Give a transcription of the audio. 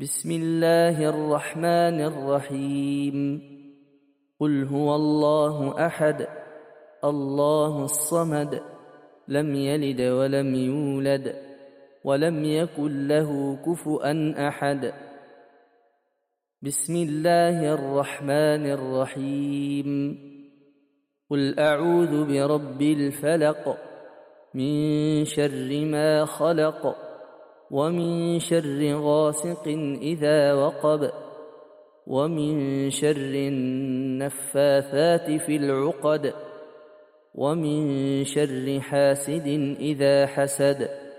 بسم الله الرحمن الرحيم. قل هو الله أحد الله الصمد لم يلد ولم يولد ولم يكن له كفؤا أحد. بسم الله الرحمن الرحيم. قل أعوذ برب الفلق من شر ما خلق ومن شر غاسق إذا وقب ومن شر النفاثات في العقد ومن شر حاسد إذا حسد.